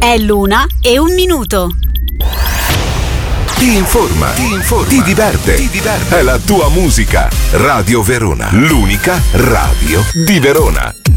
È l'1:01. Ti informa, ti diverte. È la tua musica. Radio Verona, l'unica radio di Verona.